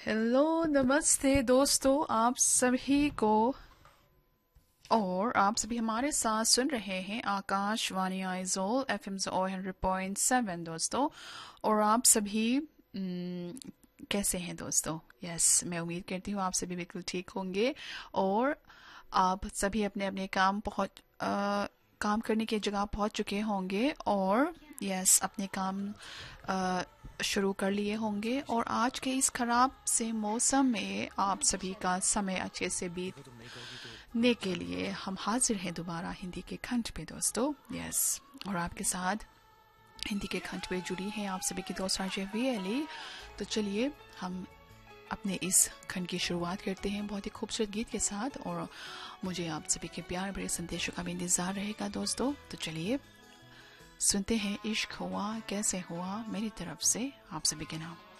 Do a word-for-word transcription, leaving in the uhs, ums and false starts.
Hello नमस्ते दोस्तों, आप सभी को। और आप सभी हमारे साथ सुन रहे हैं Akashvani Aizawl F am hundred point seven दोस्तों। और आप सभी न, कैसे हैं दोस्तों? यस, मैं उम्मीद करती हूँ आप सभी बिल्कुल ठीक होंगे। और आप सभी अपने अपने काम पहुंच अ, काम करने की जगह पहुंच चुके होंगे। और यस, अपने काम अ, शुरू कर लिए होंगे। और आज के इस खराब से मौसम में आप सभी का समय अच्छे से बीतने के लिए हम हाजिर हैं दोबारा हिंदी के खंड पे दोस्तों। यस, और आपके साथ हिंदी के खंड पे जुड़ी हैं आप सभी की दोस्त राजे वी। तो चलिए हम अपने इस खंड की शुरुआत करते हैं बहुत ही खूबसूरत गीत के साथ। और मुझे आप सभी के प्यार भरे संदेशों का भी इंतजार रहेगा दोस्तों। तो चलिए सुनते हैं इश्क हुआ कैसे हुआ मेरी तरफ से आप सभी के नाम।